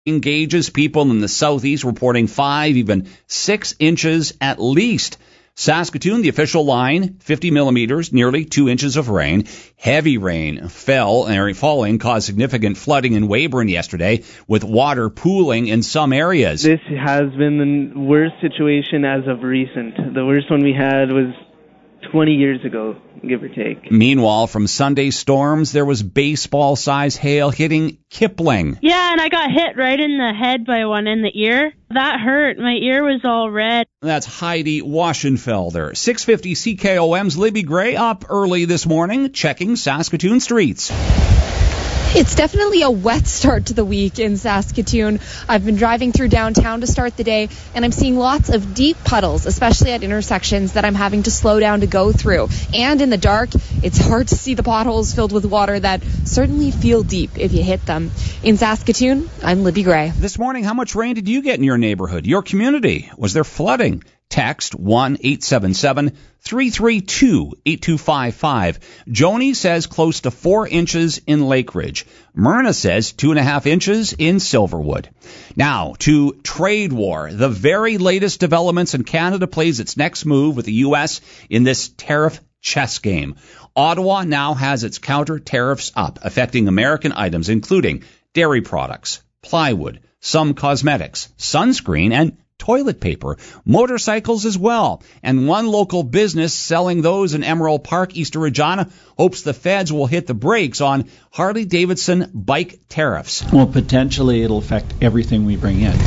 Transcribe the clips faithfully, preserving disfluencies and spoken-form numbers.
Engages people in the southeast reporting five, even six inches at least. Saskatoon, the official line, fifty millimeters, nearly two inches of rain. Heavy rain fell and falling caused significant flooding in Weyburn yesterday, with water pooling in some areas. This has been the worst situation as of recent. The worst one we had was twenty years ago, give or take. Meanwhile, from Sunday storms, there was baseball-sized hail hitting Kipling. Yeah, and I got hit right in the head by one in the ear. That hurt. My ear was all red. That's Heidi Waschenfelder. six fifty C K O M's Libby Gray up early this morning, checking Saskatoon streets. It's definitely a wet start to the week in Saskatoon. I've been driving through downtown to start the day, and I'm seeing lots of deep puddles, especially at intersections that I'm having to slow down to go through. And in the dark, it's hard to see the potholes filled with water that certainly feel deep if you hit them. In Saskatoon, I'm Libby Gray. This morning, how much rain did you get in your neighborhood, your community? Was there flooding? Text one eight seven seven, three three two, eight two five five. Joni says close to four inches in Lake Ridge. Myrna says two and a half inches in Silverwood. Now to trade war. The very latest developments, and Canada plays its next move with the U S in this tariff chess game. Ottawa now has its counter tariffs up, affecting American items including dairy products, plywood, some cosmetics, sunscreen, and toilet paper, motorcycles as well. And one local business selling those in Emerald Park, East Regina, hopes the feds will hit the brakes on Harley-Davidson bike tariffs. Well, potentially it'll affect everything we bring in.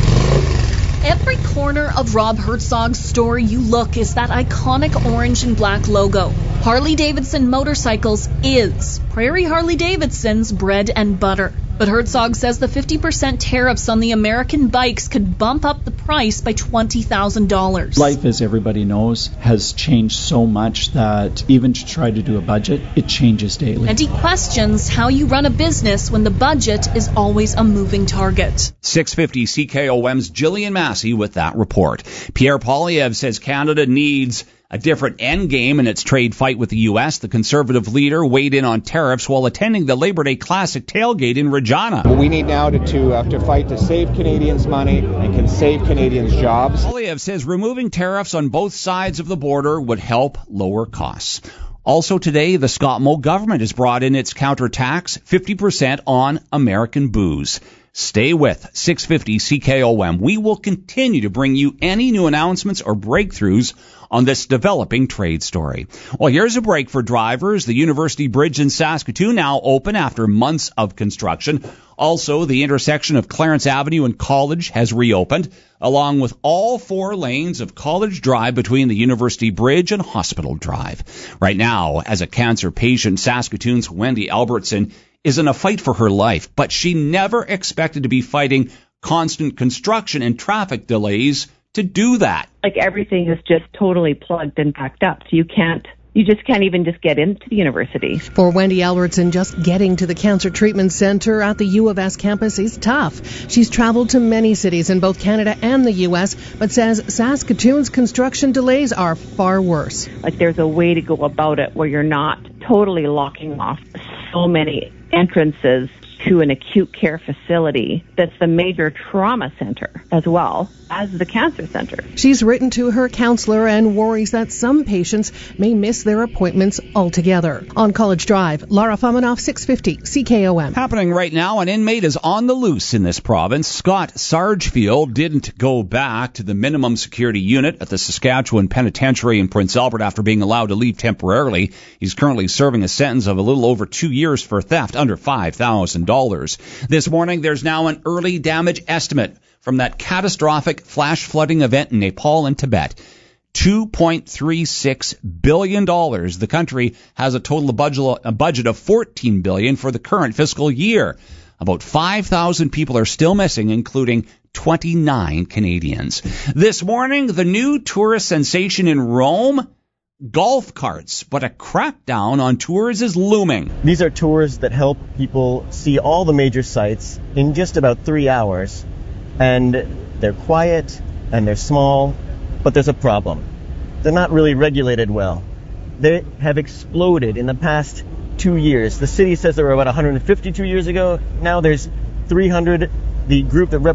Every corner of Rob Herzog's store you look is that iconic orange and black logo. Harley-Davidson Motorcycles is Prairie Harley-Davidson's bread and butter. But Herzog says the fifty percent tariffs on the American bikes could bump up the price by twenty thousand dollars. Life, as everybody knows, has changed so much that even to try to do a budget, it changes daily. And he questions how you run a business when the budget is always a moving target. six fifty C K O M's Jillian Massey with that report. Pierre Poilievre says Canada needs a different end game in its trade fight with the U S. The Conservative leader weighed in on tariffs while attending the Labor Day Classic tailgate in Regina. What we need now to, to, uh, to fight to save Canadians money and can save Canadians jobs. Poilievre says removing tariffs on both sides of the border would help lower costs. Also today, the Scott Moe government has brought in its counter tax, fifty percent on American booze. Stay with six fifty C K O M. We will continue to bring you any new announcements or breakthroughs on this developing trade story. Well, here's a break for drivers. The University Bridge in Saskatoon now open after months of construction. Also, the intersection of Clarence Avenue and College has reopened, along with all four lanes of College Drive between the University Bridge and Hospital Drive. Right now, as a cancer patient, Saskatoon's Wendy Albertson is in a fight for her life, but she never expected to be fighting constant construction and traffic delays to do that. Like everything is just totally plugged and packed up, so you can't, you just can't even just get into the university. For Wendy Albertson, just getting to the Cancer Treatment Center at the U of S campus is tough. She's traveled to many cities in both Canada and the U S, but says Saskatoon's construction delays are far worse. Like there's a way to go about it where you're not totally locking off so many entrances to an acute care facility that's the major trauma center as well as the cancer center. She's written to her counselor and worries that some patients may miss their appointments altogether. On College Drive, Laura Fomanoff, six fifty C K O M. Happening right now, an inmate is on the loose in this province. Scott Sargefield didn't go back to the minimum security unit at the Saskatchewan Penitentiary in Prince Albert after being allowed to leave temporarily. He's currently serving a sentence of a little over two years for theft under five thousand dollars. This morning, there's now an early damage estimate from that catastrophic flash flooding event in Nepal and Tibet. two point three six billion dollars. The country has a total budget, a budget of fourteen billion dollars for the current fiscal year. About five thousand people are still missing, including twenty-nine Canadians. This morning, the new tourist sensation in Rome, golf carts, but a crackdown on tours is looming. These are tours that help people see all the major sites in just about three hours. And they're quiet and they're small, but there's a problem. They're not really regulated well. They have exploded in the past two years. The city says there were about one hundred fifty-two years ago. Now there's three hundred the group that